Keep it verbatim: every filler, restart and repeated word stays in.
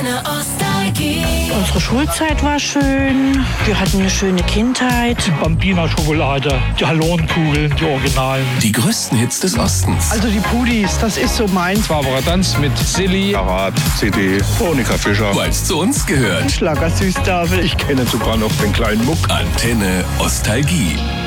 Unsere Schulzeit war schön. Wir hatten eine schöne Kindheit. Die Bambina-Schokolade, die Hallonenkugeln, die Originalen. Die größten Hits des Ostens. Also die Pudis, das ist so meins. Barbara Danz mit Silly. Karat, C D, Monika Fischer. Weil es zu uns gehört. Schlager Süßtafel. Ich kenne sogar noch den kleinen Muck. Antenne Ostalgie.